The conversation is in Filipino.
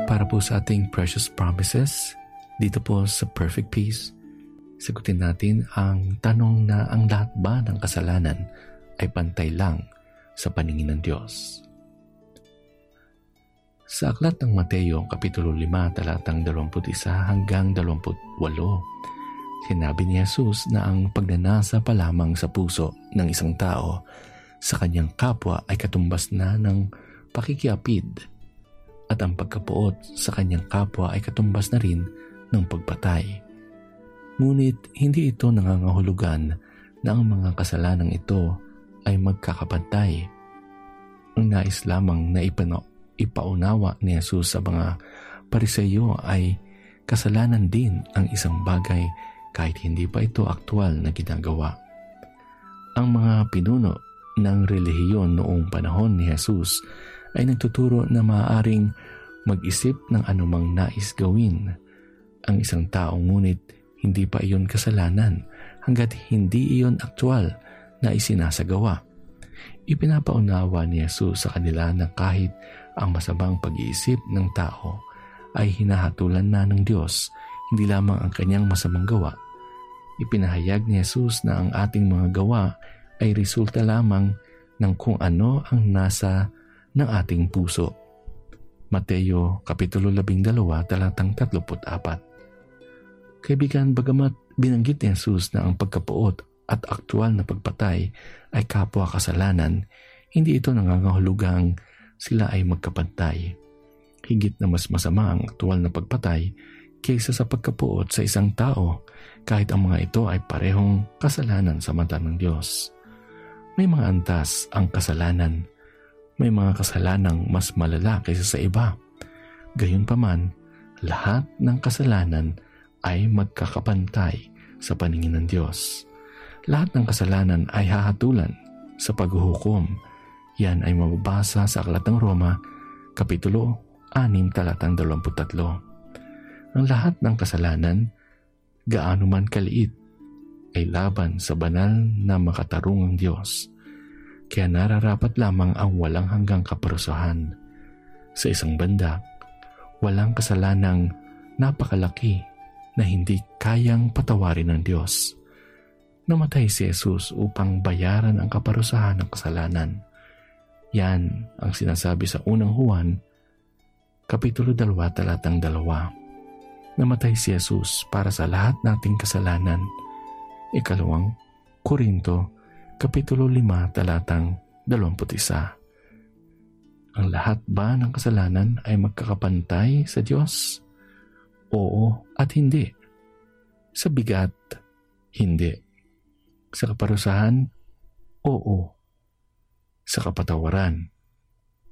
Para po sa ating precious promises, dito po sa Perfect Peace, sagutin natin ang tanong na ang lahat ba ng kasalanan ay pantay lang sa paningin ng Diyos. Sa aklat ng Mateo, Kapitulo 5, talatang 21 hanggang 28, sinabi ni Jesus na ang pagnanasa pa lamang sa puso ng isang tao sa kanyang kapwa ay katumbas na ng pakikiapid at ang pagkapuot sa kanyang kapwa ay katumbas na rin ng pagpatay. Ngunit hindi ito nangangahulugan na ang mga kasalanang ito ay magkakapantay. Ang nais lamang na ipaunawa ni Jesus sa mga Pariseyo ay kasalanan din ang isang bagay kahit hindi pa ito aktwal na ginagawa. Ang mga pinuno ng relihiyon noong panahon ni Jesus ay nagtuturo na maaaring mag-isip ng anumang nais gawin ang isang tao, ngunit hindi pa iyon kasalanan hanggat hindi iyon aktwal na isinasagawa. Ipinapaunawa ni Jesus sa kanila na kahit ang masamang pag-iisip ng tao ay hinahatulan na ng Diyos, hindi lamang ang kanyang masamang gawa. Ipinahayag ni Jesus na ang ating mga gawa ay resulta lamang ng kung ano ang nasa ng ating puso. Mateo Kapitulo 12, talatang 34. Kaibigan, bagamat binanggit ni Jesus na ang pagkapuot at aktwal na pagpatay ay kapwa kasalanan, hindi ito nangangahulugang sila ay magkapantay. Higit na mas masama ang aktwal na pagpatay kaysa sa pagkapuot sa isang tao, kahit ang mga ito ay parehong kasalanan sa mata ng Diyos. May mga antas ang kasalanan. May mga kasalanang mas malala kaysa sa iba. Gayunpaman, lahat ng kasalanan ay magkakapantay sa paningin ng Diyos. Lahat ng kasalanan ay hahatulan sa paghuhukom. Yan ay mababasa sa Aklat ng Roma, Kapitulo 6, talatang 23. Ang lahat ng kasalanan, gaano man kaliit, ay laban sa banal na makatarungang Diyos. Kaya nararapat lamang ang walang hanggang kaparusahan. Sa isang banda, walang kasalanang napakalaki na hindi kayang patawarin ng Diyos. Namatay si Jesus upang bayaran ang kaparusahan ng kasalanan. Yan ang sinasabi sa unang Juan, Kapitulo 2, talatang 2. Namatay si Jesus para sa lahat nating kasalanan. Ikalawang Korinto, Kapitulo 5, talatang 21. Ang lahat ba ng kasalanan ay magkakapantay sa Diyos? Oo at hindi. Sa bigat, hindi. Sa kaparusahan, oo. Sa kapatawaran,